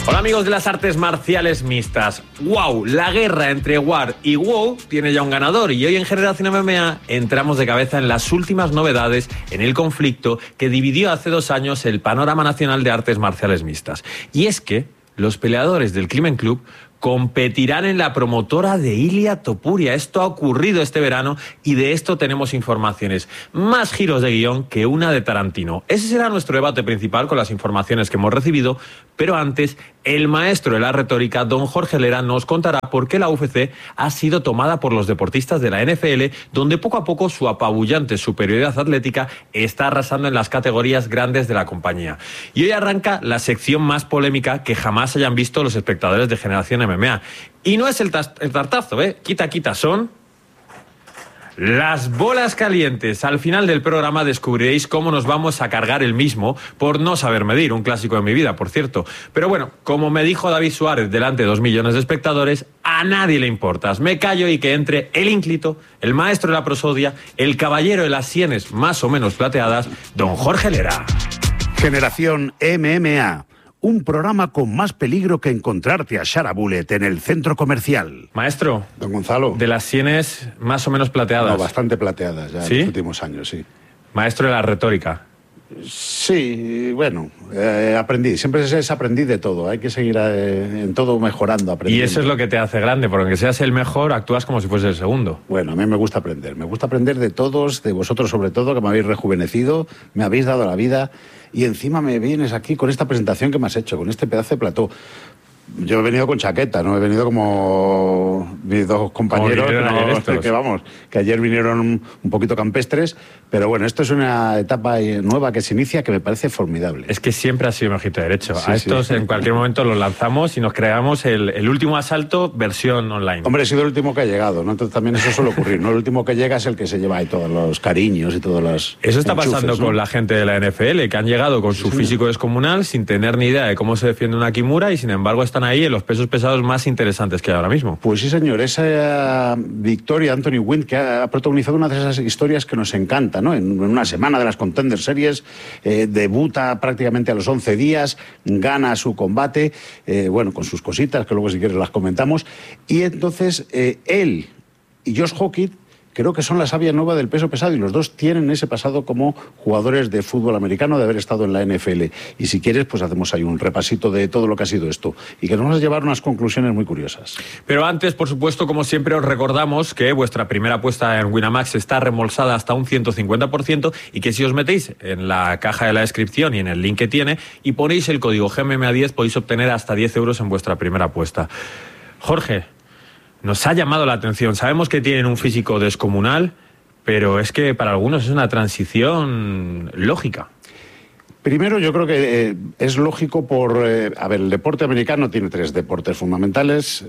Hola amigos de las artes marciales mixtas. ¡Wow! La guerra entre War y WOW tiene ya un ganador y hoy en Generación MMA entramos de cabeza en las últimas novedades en el conflicto que dividió hace 2 años el panorama nacional de artes marciales mixtas. Y es que los peleadores del Crimen Club competirán en la promotora de Ilia Topuria. Esto ha ocurrido este verano y de esto tenemos informaciones. Más giros de guión que una de Tarantino. Ese será nuestro debate principal con las informaciones que hemos recibido, pero antes, el maestro de la retórica, don Jorge Lera, nos contará por qué la UFC ha sido tomada por los deportistas de la NFL, donde poco a poco su apabullante superioridad atlética está arrasando en las categorías grandes de la compañía. Y hoy arranca la sección más polémica que jamás hayan visto los espectadores de Generación MMA. Y no es el tartazo, ¿eh? Quita, son las bolas calientes. Al final del programa descubriréis cómo nos vamos a cargar el mismo por no saber medir, un clásico de mi vida, por cierto. Pero bueno, como me dijo David Suárez delante de 2 millones de espectadores, a nadie le importas. Me callo y que entre el ínclito, el maestro de la prosodia, el caballero de las sienes más o menos plateadas, don Jorge Lera. Generación MMA. Un programa con más peligro que encontrarte a Shara Bullet en el centro comercial. Maestro. Don Gonzalo. De las sienes más o menos plateadas. No, bastante plateadas ya. ¿Sí? En los últimos años, sí. Maestro de la retórica. Sí, bueno, aprendí. Siempre aprendí de todo. Hay que seguir en todo mejorando, aprendiendo. Y eso es lo que te hace grande, porque aunque seas el mejor, actúas como si fuese el segundo. Bueno, a mí me gusta aprender. Me gusta aprender de todos, de vosotros sobre todo, que me habéis rejuvenecido, me habéis dado la vida. Y encima me vienes aquí con esta presentación que me has hecho, con este pedazo de plató. Yo he venido con chaqueta, no he venido como mis 2 compañeros que ayer vinieron un poquito campestres, pero bueno, esto es una etapa nueva que se inicia que me parece formidable. Es que siempre ha sido mi ojito derecho. Sí, a estos en cualquier momento los lanzamos y nos creamos el último asalto versión online. Hombre, he sido el último que ha llegado, ¿no? Entonces también eso suele ocurrir, ¿no? El último que llega es el que se lleva ahí todos los cariños y todos los Eso está pasando, ¿no?, con la gente de la NFL, que han llegado con su físico descomunal sin tener ni idea de cómo se defiende una Kimura y sin embargo están ahí en los pesos pesados más interesantes que hay ahora mismo. Pues sí, señor. Esa victoria de Anthony Wynn, que ha protagonizado una de esas historias que nos encanta, ¿no? En una semana de las Contender Series, debuta prácticamente a los 11 días, gana su combate, bueno, con sus cositas, que luego si quieres las comentamos, y entonces él y Josh Hockett creo que son la savia nueva del peso pesado y los dos tienen ese pasado como jugadores de fútbol americano, de haber estado en la NFL. Y si quieres, pues hacemos ahí un repasito de todo lo que ha sido esto y que nos vamos a llevar unas conclusiones muy curiosas. Pero antes, por supuesto, como siempre, os recordamos que vuestra primera apuesta en Winamax está remolsada hasta un 150% y que si os metéis en la caja de la descripción y en el link que tiene y ponéis el código GMMA10 podéis obtener hasta 10 euros en vuestra primera apuesta. Jorge, nos ha llamado la atención. Sabemos que tienen un físico descomunal, pero es que para algunos es una transición lógica. Primero, yo creo que es lógico por... a ver, el deporte americano tiene 3 deportes fundamentales,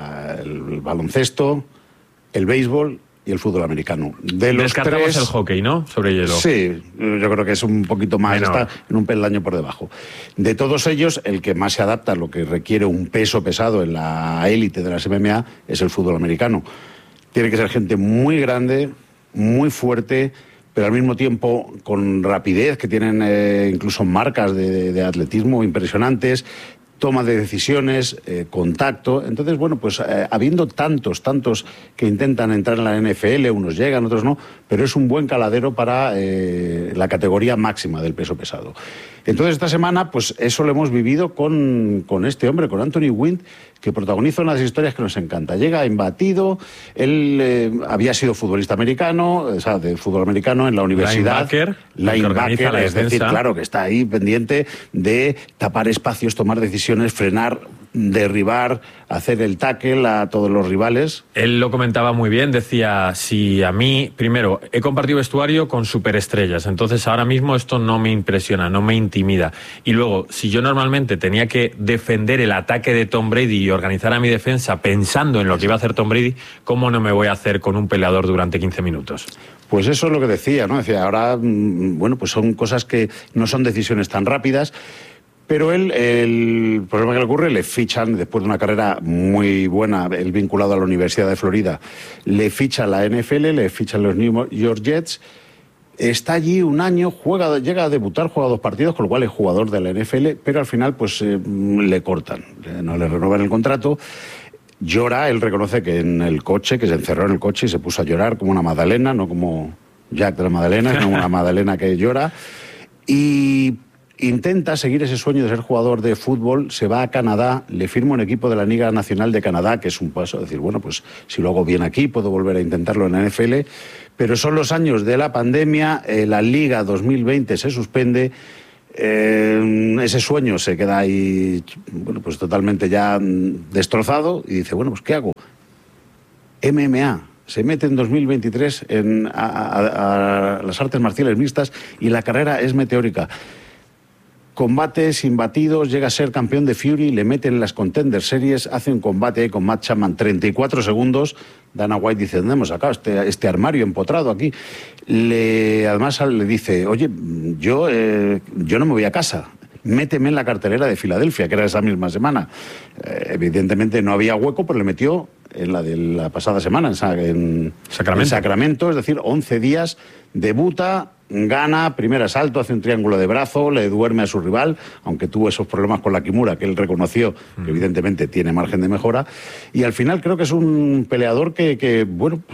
el baloncesto, el béisbol y el fútbol americano. De los Descartamos 3, el hockey, ¿no? Sobre hielo. Sí, yo creo que es un poquito más, está en un peldaño por debajo. De todos ellos, el que más se adapta a lo que requiere un peso pesado en la élite de las MMA es el fútbol americano. Tiene que ser gente muy grande, muy fuerte, pero al mismo tiempo con rapidez, que tienen incluso marcas de atletismo impresionantes, toma de decisiones, contacto. Entonces, bueno, pues habiendo tantos que intentan entrar en la NFL, unos llegan, otros no, pero es un buen caladero para la categoría máxima del peso pesado. Entonces, esta semana, pues eso lo hemos vivido con este hombre, con Anthony Wynn, que protagoniza unas historias que nos encanta. Llega imbatido, él había sido futbolista americano, o sea, de fútbol americano en la universidad. Linebacker, es decir, claro, que está ahí pendiente de tapar espacios, tomar decisiones, frenar, derribar, hacer el tackle a todos los rivales. Él lo comentaba muy bien, decía, si a mí, primero, he compartido vestuario con superestrellas, entonces ahora mismo esto no me impresiona, no me intimida. Y luego, si yo normalmente tenía que defender el ataque de Tom Brady y organizar a mi defensa pensando en lo que iba a hacer Tom Brady, ¿cómo no me voy a hacer con un peleador durante 15 minutos? Pues eso es lo que decía, ¿no? Decía, ahora, bueno, pues son cosas que no son decisiones tan rápidas. Pero él, el problema que le ocurre, le fichan, después de una carrera muy buena, él vinculado a la Universidad de Florida, le ficha la NFL, le fichan los New York Jets, Está allí un año, llega a debutar, juega 2 partidos, con lo cual es jugador de la NFL, pero al final pues le cortan, no le renovan el contrato. Llora, él reconoce que en el coche, que se encerró en el coche y se puso a llorar como una magdalena, no como Jack de la Magdalena, sino una magdalena que llora. Y intenta seguir ese sueño de ser jugador de fútbol, se va a Canadá, le firma un equipo de la Liga Nacional de Canadá, que es un paso, decir, bueno, pues si lo hago bien aquí, puedo volver a intentarlo en la NFL, pero son los años de la pandemia, la Liga 2020 se suspende, ese sueño se queda ahí, bueno, pues totalmente ya destrozado, y dice, bueno, pues ¿qué hago? MMA. Se mete en 2023 a las artes marciales mixtas y la carrera es meteórica. Combates imbatidos, llega a ser campeón de Fury, le meten en las Contender Series, hace un combate ahí con Matt Chapman, 34 segundos. Dana White dice, ¿dónde hemos sacado este armario empotrado aquí? Además le dice, oye, yo no me voy a casa. Méteme en la cartelera de Filadelfia, que era esa misma semana. Evidentemente no había hueco, pero le metió en la de la pasada semana, en Sacramento, es decir, 11 días, debuta, gana, primer asalto, hace un triángulo de brazo, le duerme a su rival, aunque tuvo esos problemas con la Kimura, que él reconoció que evidentemente tiene margen de mejora, y al final creo que es un peleador que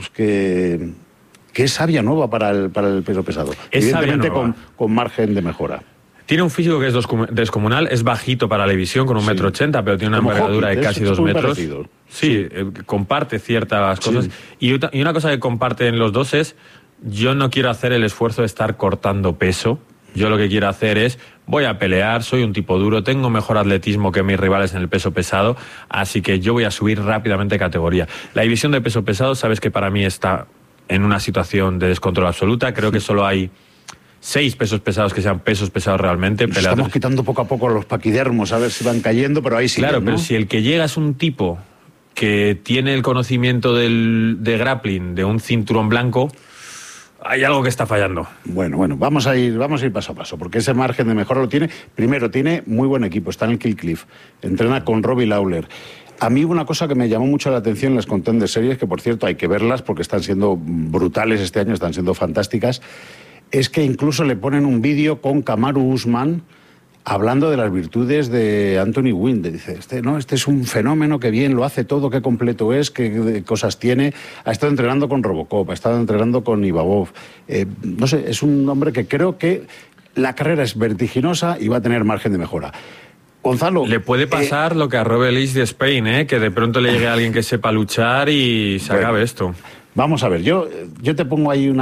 es savia nueva para el peso pesado, evidentemente con margen de mejora. Tiene un físico que es descomunal, es bajito para la división, con 1,80 m, pero tiene una envergadura de casi 2 metros. Parecido. Sí, comparte ciertas cosas. Y una cosa que comparten los dos es, yo no quiero hacer el esfuerzo de estar cortando peso. Yo lo que quiero hacer es, voy a pelear, soy un tipo duro, tengo mejor atletismo que mis rivales en el peso pesado, así que yo voy a subir rápidamente categoría. La división de peso pesado, sabes que para mí está en una situación de descontrol absoluta. Creo que solo hay 6 pesos pesados que sean pesos pesados realmente. Estamos quitando poco a poco los paquidermos, a ver si van cayendo, pero ahí sí. Claro, ¿no? Pero si el que llega es un tipo que tiene el conocimiento de grappling, de un cinturón blanco, hay algo que está fallando. Bueno, vamos a ir paso a paso, porque ese margen de mejora lo tiene. Primero, tiene muy buen equipo, está en el Kill Cliff, entrena con Robbie Lawler. A mí hubo una cosa que me llamó mucho la atención en las Contender Series, que por cierto hay que verlas porque están siendo brutales este año, están siendo fantásticas, es que incluso le ponen un vídeo con Kamaru Usman hablando de las virtudes de Anthony Wynn. Dice, este es un fenómeno, que bien lo hace todo, qué completo es, qué cosas tiene. Ha estado entrenando con Robocop, ha estado entrenando con Ibabov. No sé, es un hombre que creo que la carrera es vertiginosa y va a tener margen de mejora. Gonzalo, le puede pasar lo que a Robert Leach de Spain, que de pronto le llegue a alguien que sepa luchar y se acabe esto. Vamos a ver, yo te pongo ahí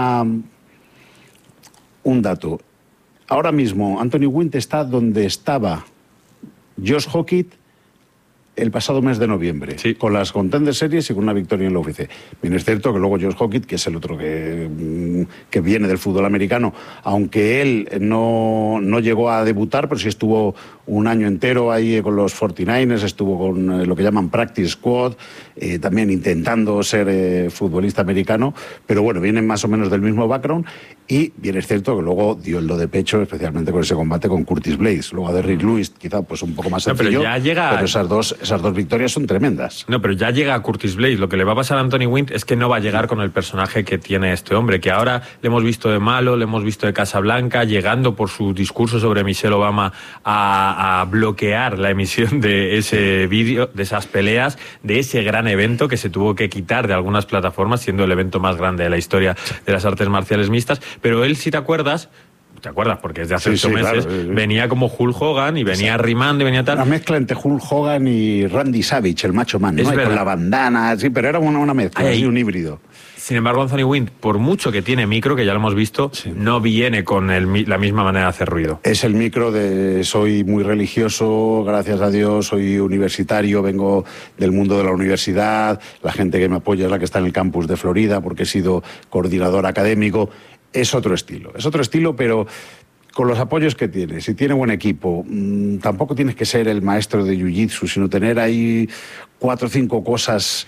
un dato. Ahora mismo Anthony Wynn está donde estaba Josh Hockett el pasado mes de noviembre, con las Contender Series y con una victoria en la UFC. Bien, es cierto que luego Josh Hockett, que es el otro que viene del fútbol americano, aunque él no llegó a debutar, pero sí estuvo un año entero ahí con los 49ers, estuvo con lo que llaman Practice Squad, también intentando ser futbolista americano, pero bueno, vienen más o menos del mismo background. Y bien es cierto que luego dio el do de pecho, especialmente con ese combate con Curtis Blades. Luego a Derrick Lewis, quizá pues un poco más sencillo, pero esas dos victorias son tremendas. No, pero ya llega a Curtis Blades. Lo que le va a pasar a Anthony Wynn es que no va a llegar con el personaje que tiene este hombre, que ahora le hemos visto de malo, le hemos visto de Casablanca, llegando por su discurso sobre Michelle Obama a bloquear la emisión de ese vídeo, de esas peleas, de ese gran evento que se tuvo que quitar de algunas plataformas, siendo el evento más grande de la historia de las artes marciales mixtas. Pero él, si te acuerdas porque es de hace 8 meses, claro, venía como Hulk Hogan y venía rimando y venía tal. Una mezcla entre Hulk Hogan y Randy Savage, el Macho Man, ¿no? Con la bandana, sí, pero era una mezcla, así, un híbrido. Sin embargo, Anthony Wynn, por mucho que tiene micro, que ya lo hemos visto, no viene con la misma manera de hacer ruido. Es el micro de soy muy religioso, gracias a Dios, soy universitario, vengo del mundo de la universidad, la gente que me apoya es la que está en el campus de Florida porque he sido coordinador académico. Es otro estilo, pero con los apoyos que tiene, si tiene buen equipo, tampoco tienes que ser el maestro de jiu-jitsu, sino tener ahí 4 o 5 cosas,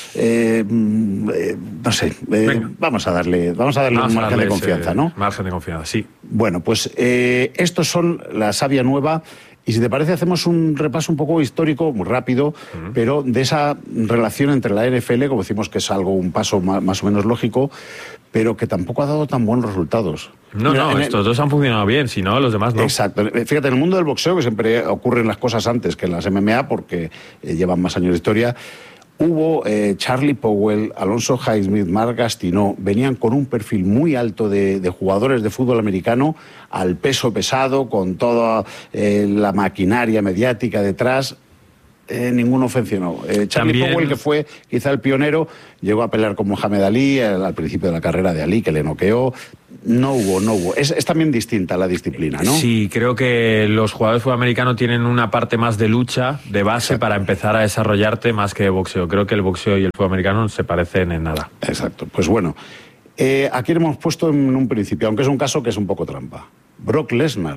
no sé, vamos a darle un margen de confianza, ¿no? Margen de confianza, sí. Bueno, pues estos son la savia nueva. Y si te parece, hacemos un repaso un poco histórico, muy rápido, pero de esa relación entre la NFL, como decimos que es un paso más o menos lógico, pero que tampoco ha dado tan buenos resultados. No, estos dos han funcionado bien, si no, los demás no. Exacto. Fíjate, en el mundo del boxeo, que siempre ocurren las cosas antes que en las MMA, porque llevan más años de historia, hubo Charlie Powell, Alonso Highsmith, Mark Gastineau, venían con un perfil muy alto de jugadores de fútbol americano al peso pesado, con toda la maquinaria mediática detrás. Ninguno funcionó. Charlie Powell, que fue quizá el pionero, llegó a pelear con Muhammad Ali al principio de la carrera de Ali, que le noqueó. No hubo. Es también distinta la disciplina, ¿no? Sí, creo que los jugadores de fútbol americano tienen una parte más de lucha, de base, para empezar a desarrollarte más que de boxeo. Creo que el boxeo y el fútbol americano no se parecen en nada. Exacto. Pues bueno, aquí lo hemos puesto en un principio, aunque es un caso que es un poco trampa. Brock Lesnar,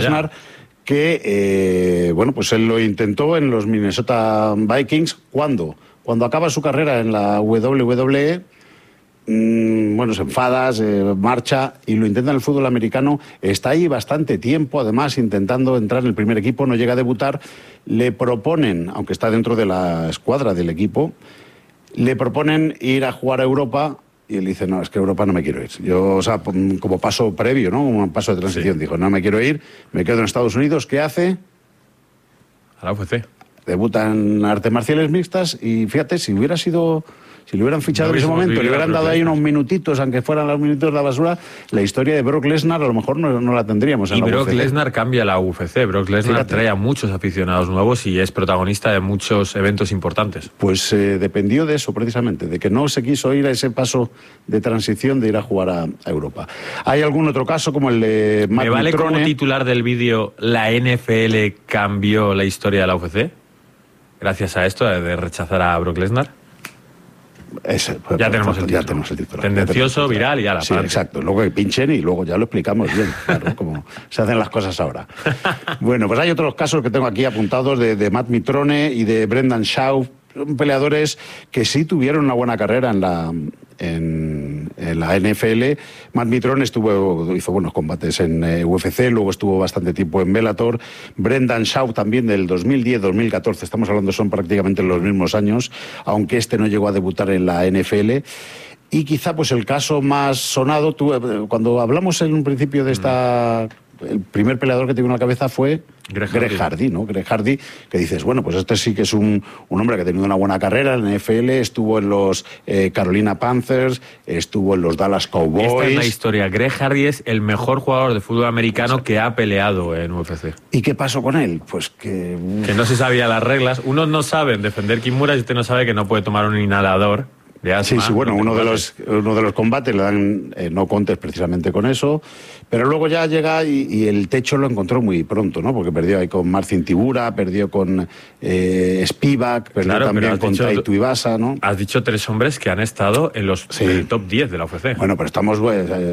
que, pues él lo intentó en los Minnesota Vikings. ¿Cuándo? Cuando acaba su carrera en la WWE, se enfada, marcha y lo intenta en el fútbol americano. Está ahí bastante tiempo, además, intentando entrar en el primer equipo, no llega a debutar. Le proponen, aunque está dentro de la escuadra del equipo, le proponen ir a jugar a Europa. Y él dice, no, es que Europa no me quiero ir. Yo, como paso previo, ¿no? Un paso de transición. Sí. Dijo, no me quiero ir, me quedo en Estados Unidos. ¿Qué hace? A la UFC. Debuta en artes marciales mixtas y fíjate, si le hubieran fichado en ese momento, le hubieran dado ahí unos minutitos, aunque fueran los minutitos de la basura, la historia de Brock Lesnar a lo mejor no la tendríamos en la UFC. Y Brock Lesnar cambia la UFC. Brock Lesnar trae a muchos aficionados nuevos y es protagonista de muchos eventos importantes. Pues dependió de eso precisamente, de que no se quiso ir a ese paso de transición de ir a jugar a Europa. ¿Hay algún otro caso como el de Matt ¿Me vale Mitrone? Como titular del vídeo, la NFL cambió la historia de la UFC? Gracias a esto de rechazar a Brock Lesnar. Ya tenemos el título. Tendencioso, viral y a la Sí, exacto. Luego que pinchen y luego ya lo explicamos bien, claro, como se hacen las cosas ahora. Bueno, pues hay otros casos que tengo aquí apuntados de Matt Mitrone y de Brendan Schaub, peleadores que sí tuvieron una buena carrera en la NFL. Matt Mitrone hizo buenos combates en UFC, luego estuvo bastante tiempo en Bellator. Brendan Schaub también del 2010-2014, estamos hablando, son prácticamente los mismos años, aunque este no llegó a debutar en la NFL. Y quizá pues el caso más sonado, cuando hablamos en un principio de el primer peleador que tengo en la cabeza fue Greg Hardy, ¿no? Greg Hardy, que dices, bueno, pues este sí que es un hombre que ha tenido una buena carrera en la NFL, estuvo en los Carolina Panthers, estuvo en los Dallas Cowboys. Esta es la historia. Greg Hardy es el mejor jugador de fútbol americano que ha peleado en UFC. ¿Y qué pasó con él? Pues que no se sabía las reglas. Unos no saben defender Kimura y usted no sabe que no puede tomar un inhalador. Sí, bueno, uno de los combates le dan no contest precisamente con eso, pero luego ya llega y el techo lo encontró muy pronto, ¿no? Porque perdió ahí con Marcin Tibura, perdió con Spivak, perdió también con Taito Ibasa, ¿no? Has dicho 3 hombres que han estado en los top 10 de la UFC. Bueno, pero estamos...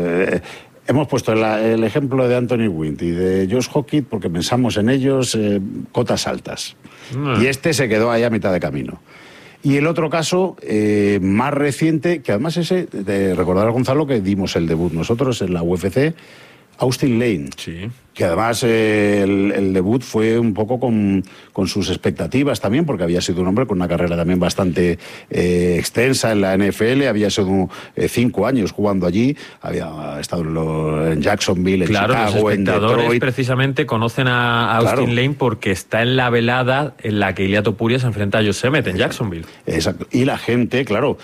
hemos puesto el ejemplo de Anthony Wint y de Josh Hockett porque pensamos en ellos cotas altas. Y este se quedó ahí a mitad de camino. Y el otro caso, más reciente, que además de recordar a Gonzalo que dimos el debut nosotros en la UFC, Austin Lane. Sí. Que además el debut fue un poco con sus expectativas también, porque había sido un hombre con una carrera también bastante extensa en la NFL, había sido 5 años jugando allí, había estado en Jacksonville, en Chicago, en Detroit. Precisamente conocen a Austin Lane porque está en la velada en la que Ilia Topuria se enfrenta a Josh Emmett en Jacksonville. Exacto. Y la gente, claro,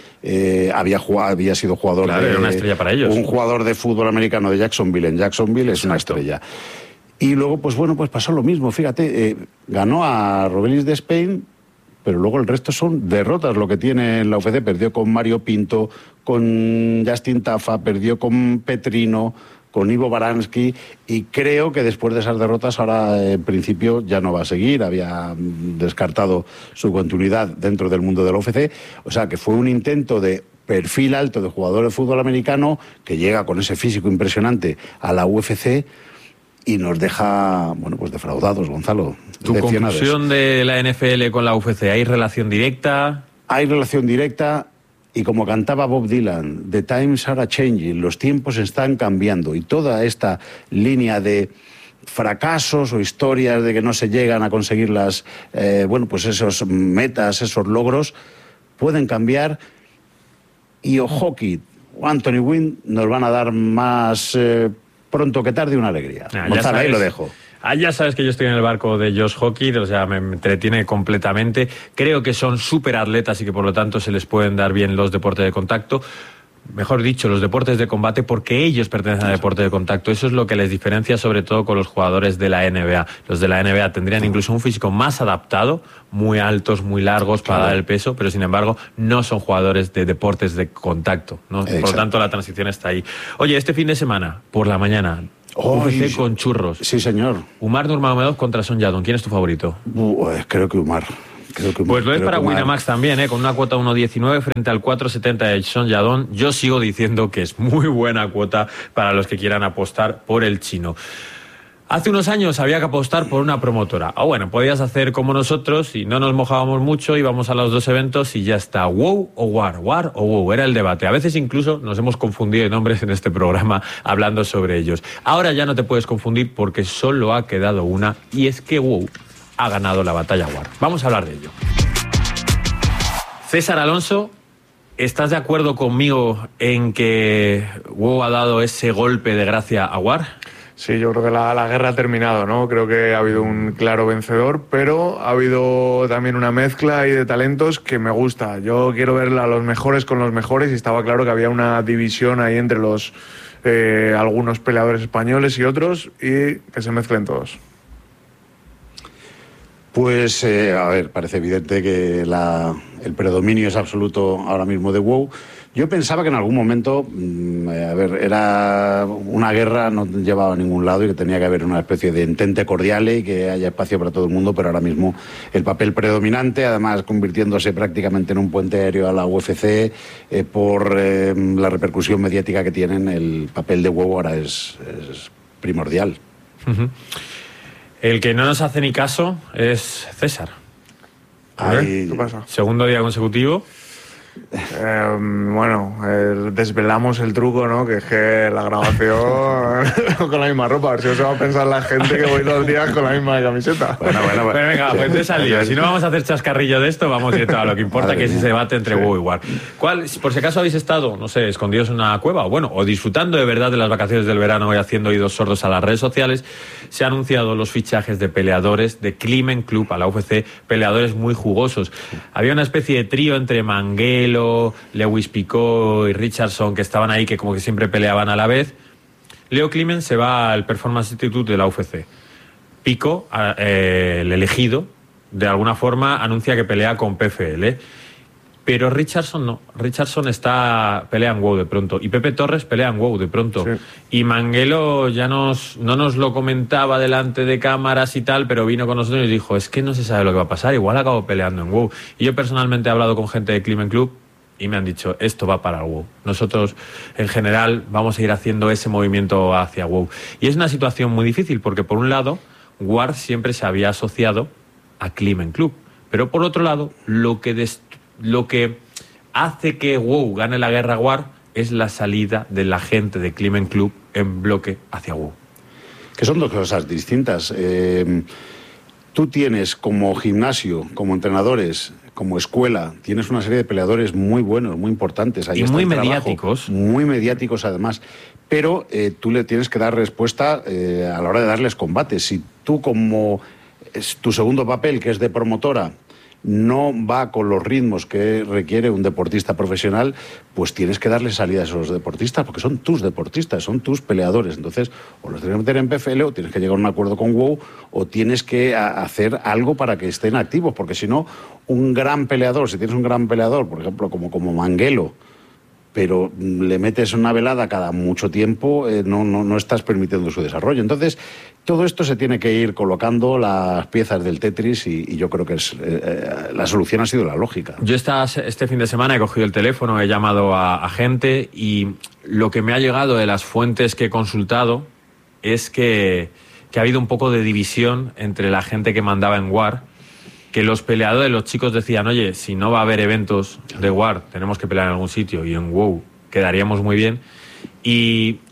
había sido jugador era una estrella para ellos. Un jugador de fútbol americano de Jacksonville en Jacksonville es una estrella. Y luego, pues pasó lo mismo, fíjate, ganó a Robelis de Spain, pero luego el resto son derrotas lo que tiene en la UFC. Perdió con Mario Pinto, con Justin Tafa, perdió con Petrino, con Ivo Baransky, y creo que después de esas derrotas ahora en principio ya no va a seguir, había descartado su continuidad dentro del mundo de la UFC, o sea que fue un intento de perfil alto de jugador de fútbol americano que llega con ese físico impresionante a la UFC y nos deja, defraudados, Gonzalo. ¿Tu conclusión de la NFL con la UFC? ¿Hay relación directa? Hay relación directa y como cantaba Bob Dylan, the times are a changing, los tiempos están cambiando y toda esta línea de fracasos o historias de que no se llegan a conseguir las, pues esos metas, esos logros, pueden cambiar y Hockey o Anthony Wynn nos van a dar más pronto que tarde una alegría. Gonzalo, ahí lo dejo. Ya sabes que yo estoy en el barco de Josh Hockey, o sea, me entretiene completamente. Creo que son súper atletas y que por lo tanto se les pueden dar bien los deportes de contacto. Mejor dicho, los deportes de combate, porque ellos pertenecen al deporte de contacto. Eso es lo que les diferencia sobre todo con los jugadores de la NBA. Los de la NBA tendrían incluso un físico más adaptado, muy altos, muy largos para dar el peso, pero sin embargo no son jugadores de deportes de contacto, ¿no? Por lo tanto la transición está ahí. Oye, este fin de semana, por la mañana, UFC con churros. Sí, señor. Umar Nurmagomedov contra Son Yadon. ¿Quién es tu favorito? Creo que Umar. Pues lo es para Winamax también, con una cuota 1.19 frente al 4.70 de Son Yadon. Yo sigo diciendo que es muy buena cuota para los que quieran apostar por el chino. Hace unos años había que apostar por una promotora. Bueno, podías hacer como nosotros y no nos mojábamos mucho, íbamos a los dos eventos y ya está. WoW o War, War o WoW, era el debate. A veces incluso nos hemos confundido de nombres en este programa hablando sobre ellos. Ahora ya no te puedes confundir porque solo ha quedado una, y es que WoW ha ganado la batalla War. Vamos a hablar de ello. César Alonso, ¿estás de acuerdo conmigo en que WoW ha dado ese golpe de gracia a War? Sí, yo creo que la guerra ha terminado, ¿no? Creo que ha habido un claro vencedor, pero ha habido también una mezcla ahí de talentos que me gusta. Yo quiero ver a los mejores con los mejores y estaba claro que había una división ahí entre los algunos peleadores españoles y otros, y que se mezclen todos. Pues, parece evidente que el predominio es absoluto ahora mismo de WoW. Yo pensaba que en algún momento, era una guerra, no llevaba a ningún lado y que tenía que haber una especie de entente cordial y que haya espacio para todo el mundo, pero ahora mismo el papel predominante, además convirtiéndose prácticamente en un puente aéreo a la UFC, por la repercusión mediática que tienen, el papel de WoW ahora es primordial. Uh-huh. El que no nos hace ni caso es César. ¿Qué pasa? Segundo día consecutivo. Desvelamos el truco, ¿no? Que es que la grabación con la misma ropa. A ver si se va a pensar la gente que voy 2 días con la misma camiseta. Bueno. Pero venga, pues entonces al lío. Si no vamos a hacer chascarrillo de esto, vamos directo a lo que importa, que es ese debate entre WoW y War. Por si acaso habéis estado, no sé, escondidos en una cueva, o disfrutando de verdad de las vacaciones del verano y haciendo oídos sordos a las redes sociales, se han anunciado los fichajes de peleadores de Climen Club a la UFC, peleadores muy jugosos. Había una especie de trío entre Manguel, Lewis Picot y Richardson, que estaban ahí, que como que siempre peleaban a la vez. Leo Climen se va al Performance Institute de la UFC. Picot, el elegido, de alguna forma anuncia que pelea con PFL. Pero Richardson no. Richardson pelea en WoW de pronto. Y Pepe Torres pelea en WoW de pronto. Sí. Y Manguelo ya no nos lo comentaba delante de cámaras y tal, pero vino con nosotros y dijo, es que no se sabe lo que va a pasar, igual acabo peleando en WoW. Y yo personalmente he hablado con gente de Climen Club y me han dicho, esto va para el WoW. Nosotros, en general, vamos a ir haciendo ese movimiento hacia WoW. Y es una situación muy difícil, porque por un lado, War siempre se había asociado a Climen Club. Pero por otro lado, lo que hace que WoW gane la guerra War es la salida de la gente de Climen Club en bloque hacia WoW. Que son 2 cosas distintas. Tú tienes como gimnasio, como entrenadores, como escuela, tienes una serie de peleadores muy buenos, muy importantes. Ahí y muy mediáticos. Muy mediáticos además. Pero tú le tienes que dar respuesta a la hora de darles combate. Si tú, como es tu segundo papel, que es de promotora, no va con los ritmos que requiere un deportista profesional, pues tienes que darle salida a esos deportistas, porque son tus deportistas, son tus peleadores. Entonces, o los tienes que meter en PFL, o tienes que llegar a un acuerdo con WoW, o tienes que hacer algo para que estén activos, porque si no, un gran peleador, si tienes un gran peleador, por ejemplo, como Manguelo, pero le metes una velada cada mucho tiempo, no estás permitiendo su desarrollo. Entonces, todo esto se tiene que ir colocando las piezas del Tetris y yo creo que la solución ha sido la lógica. Yo este fin de semana he cogido el teléfono, he llamado a gente y lo que me ha llegado de las fuentes que he consultado es que ha habido un poco de división entre la gente que mandaba en War, que los peleadores, los chicos decían, oye, si no va a haber eventos de War, tenemos que pelear en algún sitio, y en WoW quedaríamos muy bien. Y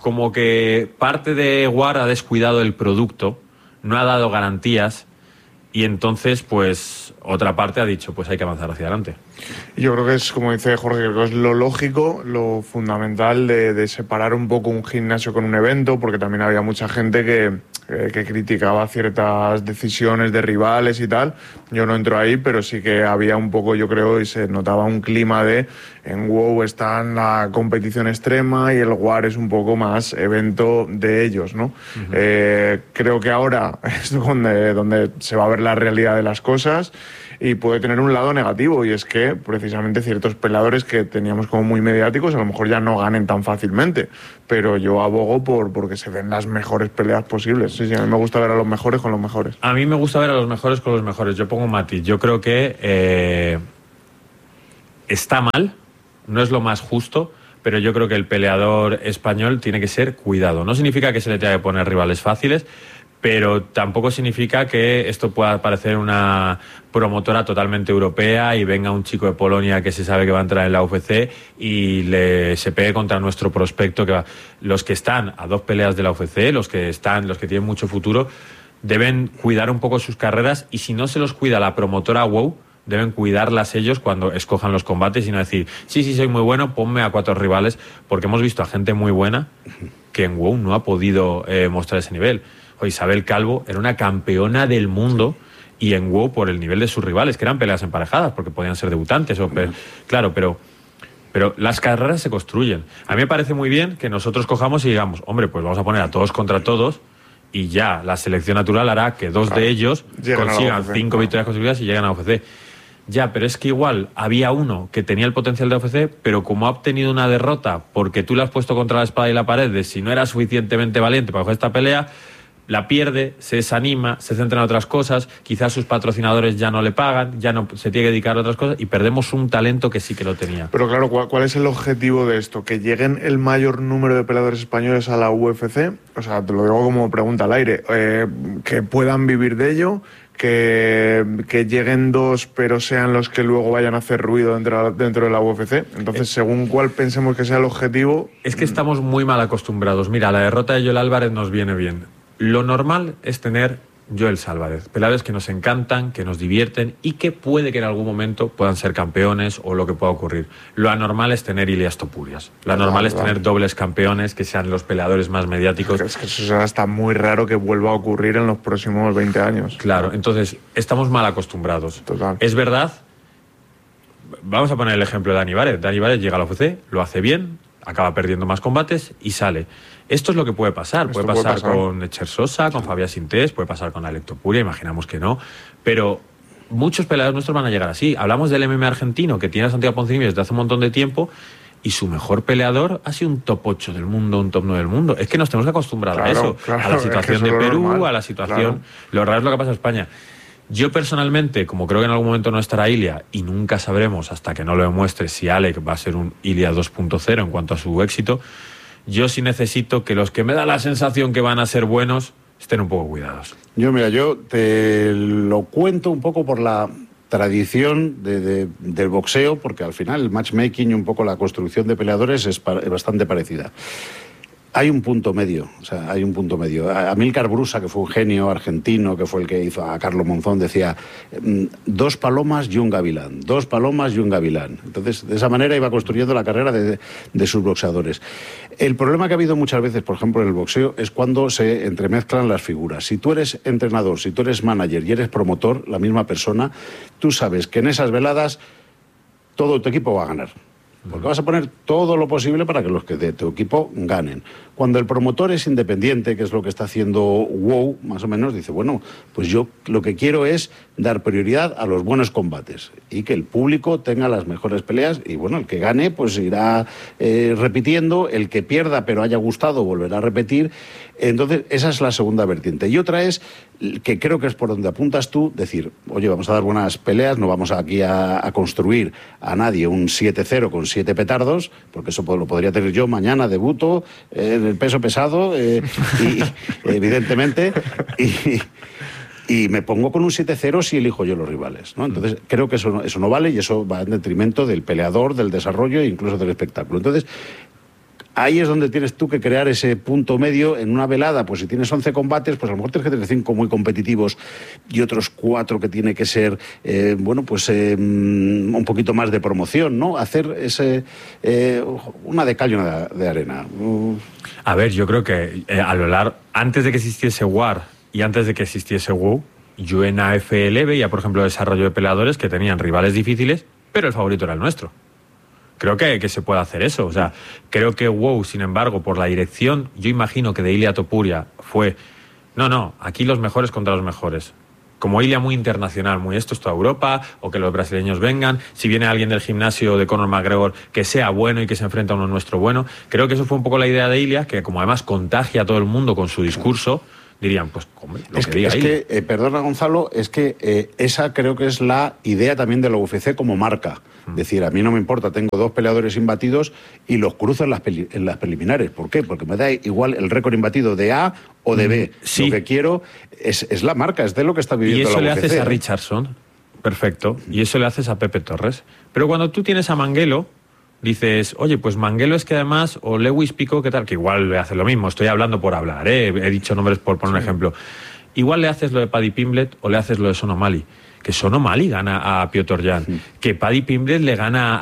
como que parte de War ha descuidado el producto, no ha dado garantías, y entonces, pues, otra parte ha dicho, pues hay que avanzar hacia adelante. Yo creo que es, como dice Jorge, creo que es lo lógico, lo fundamental de separar un poco un gimnasio con un evento, porque también había mucha gente que criticaba ciertas decisiones de rivales y tal. Yo no entro ahí, pero sí que había un poco, yo creo, y se notaba un clima de en WoW está en la competición extrema y el War es un poco más evento de ellos, ¿no? Creo que ahora es donde se va a ver la realidad de las cosas y puede tener un lado negativo, y es que precisamente ciertos peleadores que teníamos como muy mediáticos a lo mejor ya no ganen tan fácilmente, pero yo abogo porque se den las mejores peleas posibles. Sí, a mí me gusta ver a los mejores con los mejores. A mí me gusta ver a los mejores con los mejores. Yo pongo un matiz. Yo creo que está mal, no es lo más justo, pero yo creo que el peleador español tiene que ser cuidado. No significa que se le tenga que poner rivales fáciles, pero tampoco significa que esto pueda parecer una promotora totalmente europea y venga un chico de Polonia que se sabe que va a entrar en la UFC y se pegue contra nuestro prospecto. Los que están a 2 peleas de la UFC, los que tienen mucho futuro, deben cuidar un poco sus carreras, y si no se los cuida la promotora WoW, deben cuidarlas ellos cuando escojan los combates y no decir, sí, soy muy bueno, ponme a 4 rivales, porque hemos visto a gente muy buena que en WoW no ha podido mostrar ese nivel. Isabel Calvo era una campeona del mundo, y en WoW por el nivel de sus rivales, que eran peleas emparejadas, porque podían ser debutantes. Claro, pero las carreras se construyen. A mí me parece muy bien que nosotros cojamos y digamos, hombre, pues vamos a poner a todos contra todos, y ya la selección natural hará que 2 de ellos consigan 5 victorias consecutivas y lleguen a UFC. Ya, pero es que igual había uno que tenía el potencial de UFC, pero como ha obtenido una derrota porque tú le has puesto contra la espada y la pared de si no era suficientemente valiente para coger esta pelea, la pierde, se desanima, se centra en otras cosas, quizás sus patrocinadores ya no le pagan, ya no se tiene que dedicar a otras cosas, y perdemos un talento que sí que lo tenía. Pero claro, ¿cuál es el objetivo de esto? ¿Que lleguen el mayor número de peleadores españoles a la UFC? O sea, te lo digo como pregunta al aire. ¿Que puedan vivir de ello? Que lleguen 2 pero sean los que luego vayan a hacer ruido dentro de la UFC. Entonces, según cuál pensemos que sea el objetivo... Es que estamos muy mal acostumbrados. Mira, la derrota de Joel Álvarez nos viene bien. Lo normal es tener Joel Álvarez, peleadores que nos encantan, que nos divierten y que puede que en algún momento puedan ser campeones o lo que pueda ocurrir. Lo anormal es tener Ilias Topurias. Lo anormal es tener dobles campeones que sean los peleadores más mediáticos. Es que eso está muy raro que vuelva a ocurrir en los próximos 20 años. Claro, entonces estamos mal acostumbrados. Total. Es verdad, vamos a poner el ejemplo de Dani Vares. Dani Vares llega a la UFC, lo hace bien, acaba perdiendo más combates y sale. Esto es lo que puede pasar. Puede pasar con Echer Sosa, con Fabián Sintés, puede pasar con Alec Topuria, imaginamos que no. Pero muchos peleadores nuestros van a llegar así. Hablamos del MMA argentino, que tiene a Santiago Ponzinibbio desde hace un montón de tiempo, y su mejor peleador ha sido un top 8 del mundo, un top 9 del mundo. Es que nos tenemos que acostumbrar a eso. A la situación de Perú, normal, a la situación... Claro. Lo raro es lo que pasa en España. Yo personalmente, como creo que en algún momento no estará Ilia, y nunca sabremos hasta que no lo demuestre si Alec va a ser un Ilia 2.0 en cuanto a su éxito, yo sí necesito que los que me da la sensación que van a ser buenos estén un poco cuidados. Yo te lo cuento un poco por la tradición del boxeo, porque al final el matchmaking y un poco la construcción de peleadores es bastante parecida. Hay un punto medio, Amílcar Brusa, que fue un genio argentino, que fue el que hizo a Carlos Monzón, decía 2 palomas y un gavilán, 2 palomas y un gavilán. Entonces, de esa manera iba construyendo la carrera de sus boxeadores. El problema que ha habido muchas veces, por ejemplo, en el boxeo, es cuando se entremezclan las figuras. Si tú eres entrenador, si tú eres manager y eres promotor, la misma persona, tú sabes que en esas veladas todo tu equipo va a ganar. Porque vas a poner todo lo posible para que los que de tu equipo ganen. Cuando el promotor es independiente, que es lo que está haciendo WoW, más o menos, dice, bueno, pues yo lo que quiero es dar prioridad a los buenos combates y que el público tenga las mejores peleas, y bueno, el que gane pues irá repitiendo, el que pierda pero haya gustado volverá a repetir. Entonces, esa es la segunda vertiente. Y otra es, que creo que es por donde apuntas tú, decir, oye, vamos a dar buenas peleas, no vamos aquí a construir a nadie un 7-0 con 7 petardos, porque eso lo podría tener yo mañana, debuto en el peso pesado, y evidentemente, y me pongo con un 7-0 si elijo yo los rivales, ¿no? Entonces, creo que eso no vale, y eso va en detrimento del peleador, del desarrollo e incluso del espectáculo. Entonces, Ahí es donde tienes tú que crear ese punto medio en una velada. Pues si tienes 11 combates, pues a lo mejor tienes que tener 5 muy competitivos y otros 4 que tiene que ser, un poquito más de promoción, ¿no? Hacer una de cal y una de arena. A ver, yo creo que antes de que existiese WAR y antes de que existiese WoW, yo en AFL veía, por ejemplo, desarrollo de peleadores que tenían rivales difíciles, pero el favorito era el nuestro. Creo que se puede hacer eso. O sea, creo que WoW, sin embargo, por la dirección, yo imagino que de Ilia Topuria fue, no, aquí los mejores contra los mejores. Como Ilia muy internacional, muy esto es toda Europa, o que los brasileños vengan, si viene alguien del gimnasio de Conor McGregor, que sea bueno y que se enfrenta a uno nuestro bueno. Creo que eso fue un poco la idea de Ilia, que como además contagia a todo el mundo con su discurso, dirían, pues, hombre, lo que diga Ilia. Perdona, Gonzalo, es que esa creo que es la idea también de la UFC como marca. Es decir, a mí no me importa, tengo 2 peleadores imbatidos y los cruzo en las preliminares. ¿Por qué? Porque me da igual el récord imbatido de A o de B. Sí. Lo que quiero es la marca, es de lo que está viviendo la UFC. Y eso le haces a Richardson, perfecto, y eso le haces a Pepe Torres. Pero cuando tú tienes a Manguelo, dices, oye, pues Manguelo es que además, o Lewis Pico, ¿qué tal? Que igual le hace lo mismo, estoy hablando por hablar, he dicho nombres por poner un ejemplo. Igual le haces lo de Paddy Pimblett o le haces lo de Sean O'Malley. Que Sean O'Malley gana a Piotr Jan, que Paddy Pimblett le gana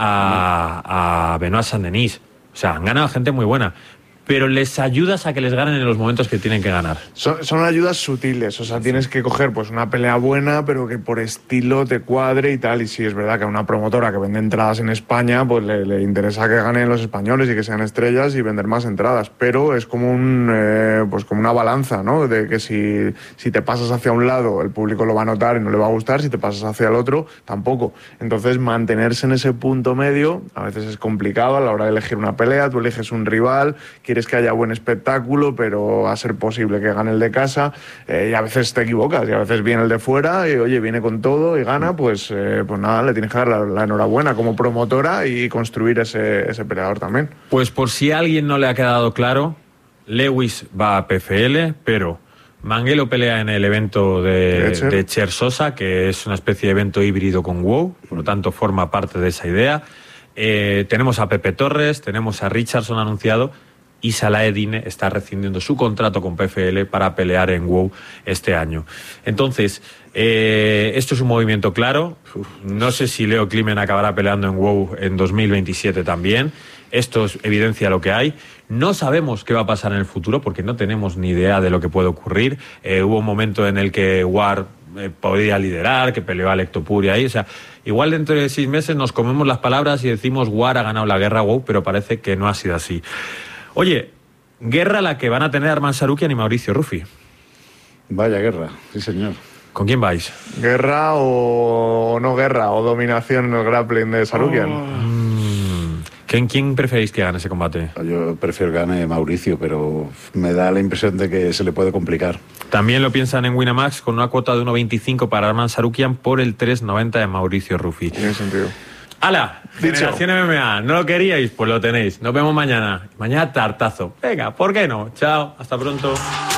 a Benoit Saint-Denis. O sea, han ganado gente muy buena. Pero les ayudas a que les ganen en los momentos que tienen que ganar. Son ayudas sutiles, o sea, tienes que coger pues una pelea buena, pero que por estilo te cuadre y tal. Y sí, es verdad que a una promotora que vende entradas en España, pues le interesa que ganen los españoles y que sean estrellas y vender más entradas. Pero es como como una balanza, ¿no? De que si te pasas hacia un lado, el público lo va a notar y no le va a gustar. Si te pasas hacia el otro, tampoco. Entonces, mantenerse en ese punto medio a veces es complicado a la hora de elegir una pelea. Tú eliges un rival, quieres que haya buen espectáculo, pero a ser posible que gane el de casa, y a veces te equivocas, y a veces viene el de fuera, y oye, viene con todo y gana, pues nada, le tienes que dar la enhorabuena como promotora y construir ese peleador también. Pues por si a alguien no le ha quedado claro, Lewis va a PFL, pero Manguelo pelea en el evento de Cher Sosa, que es una especie de evento híbrido con WoW, por lo tanto forma parte de esa idea. Tenemos a Pepe Torres, tenemos a Richardson anunciado, y Salah-Eddine está rescindiendo su contrato con PFL para pelear en WoW este año. Entonces, esto es un movimiento claro. No sé si Leo Klimen acabará peleando en WoW en 2027 también. Esto es evidencia lo que hay. No sabemos qué va a pasar en el futuro porque no tenemos ni idea de lo que puede ocurrir. Hubo un momento en el que WAR podría liderar, que peleó a Lectopuri ahí. O sea, igual dentro de 6 meses nos comemos las palabras y decimos WAR ha ganado la guerra WoW, pero parece que no ha sido así. Oye, guerra la que van a tener Arman Sarukian y Mauricio Ruffi. Vaya guerra, sí señor. ¿Con quién vais? ¿Guerra o no guerra? ¿O dominación en el grappling de Sarukian? ¿Quién preferís que gane ese combate? Yo prefiero que gane Mauricio, pero me da la impresión de que se le puede complicar. También lo piensan en Winamax con una cuota de 1.25 para Arman Sarukian por el 3.90 de Mauricio Ruffi. Tiene sentido. ¡Hala! Generación MMA. ¿No lo queríais? Pues lo tenéis. Nos vemos mañana. Mañana tartazo. Venga, ¿por qué no? Chao. Hasta pronto.